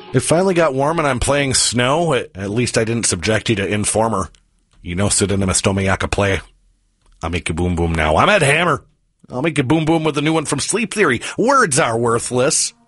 It finally got warm and I'm playing Snow. At least I didn't subject you to Informer. You know, Pseudonymous Stomiaka play. I'll make you boom boom now. I'm Ed Hammer. I'll make you boom boom with the new one from Sleep Theory. Words are worthless.